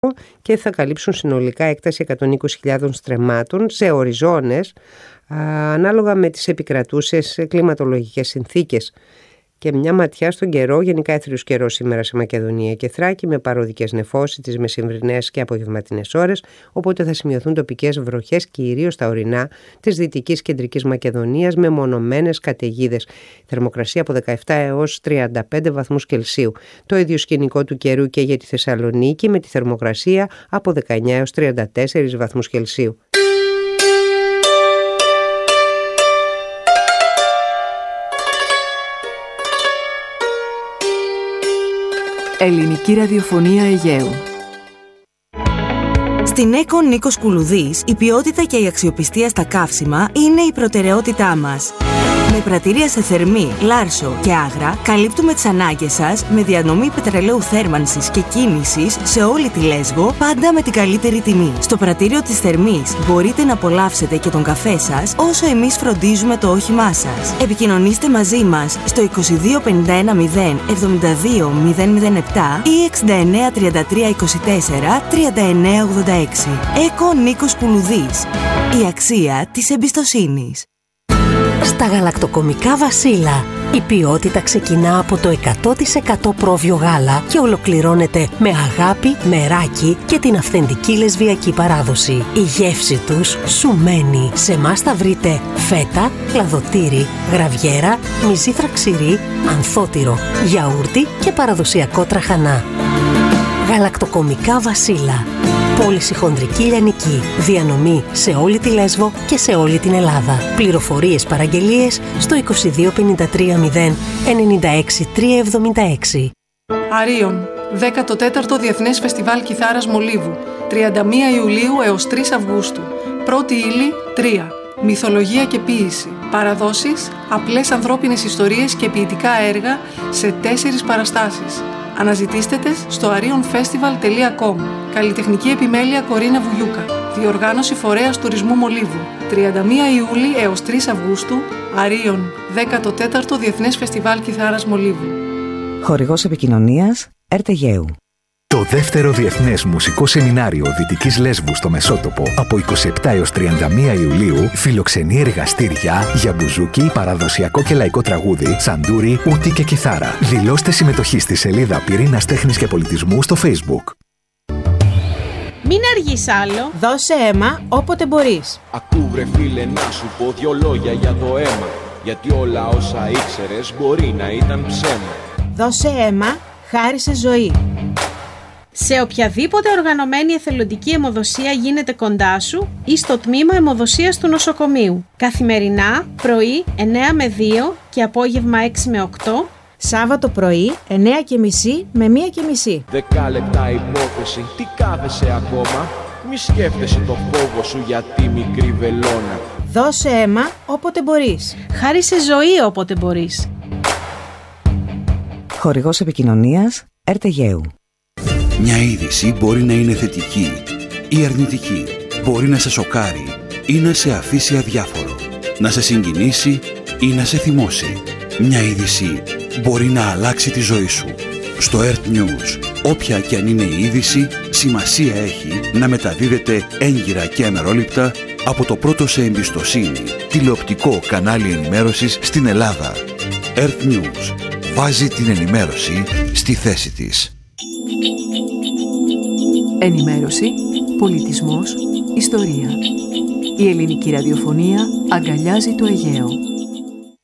και θα καλύψουν συνολικά έκταση 120.000 στρεμμάτων σε οριζόνες ανάλογα με τις επικρατούσες κλιματολογικές συνθήκες. Και μια ματιά στον καιρό, γενικά έθριος καιρός σήμερα σε Μακεδονία και Θράκη, με παροδικές νεφώσεις τις μεσημβρινές και απογευματινές ώρες, οπότε θα σημειωθούν τοπικές βροχές κυρίως στα ορεινά της Δυτικής Κεντρικής Μακεδονίας με μονομένες καταιγίδες. Θερμοκρασία από 17 έως 35 βαθμούς Κελσίου. Το ίδιο σκηνικό του καιρού και για τη Θεσσαλονίκη με τη θερμοκρασία από 19 έως 34 βαθμούς Κελσίου. Ελληνική ραδιοφωνία Αιγαίου. Στην ΕΚΟ Νίκος Κουλουδής, η ποιότητα και η αξιοπιστία στα καύσιμα είναι η προτεραιότητά μας. Με πρατήρια σε Θερμή, Λάρσο και Άγρα, καλύπτουμε τις ανάγκες σας με διανομή πετρελαίου θέρμανσης και κίνησης σε όλη τη Λέσβο, πάντα με την καλύτερη τιμή. Στο πρατήριο της Θερμής μπορείτε να απολαύσετε και τον καφέ σας όσο εμείς φροντίζουμε το όχημά σας. Επικοινωνήστε μαζί μας στο 22 51 0 72 007 ή 69 33 24 39 86. ΕΚΟ Νίκος Κουλουδής. Η αξία της εμπιστοσύνης. Στα γαλακτοκομικά Βασίλα, η ποιότητα ξεκινά από το 100% πρόβιο γάλα και ολοκληρώνεται με αγάπη, μεράκι και την αυθεντική λεσβιακή παράδοση. Η γεύση τους σου μένει. Σε εμάς θα βρείτε φέτα, κλαδοτήρι, γραβιέρα, μυζήθρα ξηρή, ανθότυρο, γιαούρτι και παραδοσιακό τραχανά. Γαλακτοκομικά Βασίλα. Πώληση χονδρική λιανική. Διανομή σε όλη τη Λέσβο και σε όλη την Ελλάδα. Πληροφορίες παραγγελίες στο 22 53 0 96 376. Αρίων, 14ο Διεθνές Φεστιβάλ Κιθάρας Μολύβου, 31 Ιουλίου έως 3 Αυγούστου. Πρώτη ύλη 3. Μυθολογία και ποίηση. Παραδόσεις, απλές ανθρώπινες ιστορίες και ποιητικά έργα σε 4 παραστάσεις. Αναζητήστε τες στο arionfestival.com. Καλλιτεχνική επιμέλεια Κορίνα Βουγιούκα. Διοργάνωση Φορέας Τουρισμού Μολύβου. 31 Ιούλη έως 3 Αυγούστου. Αρίων, 14ο Διεθνές Φεστιβάλ Κιθάρας Μολύβου. Χορηγός επικοινωνίας ΕΡΤ-Αιγαίου. Το δεύτερο Διεθνές Μουσικό Σεμινάριο Δυτικής Λέσβου στο Μεσότοπο από 27 έως 31 Ιουλίου φιλοξενεί εργαστήρια για μπουζούκι, παραδοσιακό και λαϊκό τραγούδι, σαντούρι, ούτι και κιθάρα. Δηλώστε συμμετοχή στη σελίδα Πυρήνας Τέχνης και Πολιτισμού στο Facebook. Μην αργείς άλλο. Δώσε αίμα όποτε μπορείς. Ακού βρε φίλε να σου πω 2 λόγια για το αίμα. Γιατί όλα όσα ήξερες μπορεί να ήταν ψέμα. Δώσε αίμα, χάρισε ζωή. Σε οποιαδήποτε οργανωμένη εθελοντική αιμοδοσία γίνεται κοντά σου ή στο τμήμα αιμοδοσίας του νοσοκομείου. Καθημερινά, πρωί 9 με 2 και απόγευμα 6 με 8. Σάββατο πρωί 9:30 με 1:30. 10 λεπτά υπόθεση, τι κάθεσαι ακόμα? Μη σκέφτεσαι το φόβο σου για τη μικρή βελόνα. Δώσε αίμα όποτε μπορείς. Χάρισε ζωή όποτε μπορείς. Χορηγός επικοινωνίας ΕΡΤ-Αιγαίου. Μια είδηση μπορεί να είναι θετική ή αρνητική. Μπορεί να σε σοκάρει ή να σε αφήσει αδιάφορο. Να σε συγκινήσει ή να σε θυμώσει. Μια είδηση μπορεί να αλλάξει τη ζωή σου. Στο ERT News, όποια και αν είναι η είδηση, σημασία έχει να μεταδίδεται έγκυρα και αμερόληπτα από το πρώτο σε εμπιστοσύνη τηλεοπτικό κανάλι ενημέρωσης στην Ελλάδα. ERT News βάζει την ενημέρωση στη θέση της. Ενημέρωση, πολιτισμός, ιστορία. Η ελληνική ραδιοφωνία αγκαλιάζει το Αιγαίο.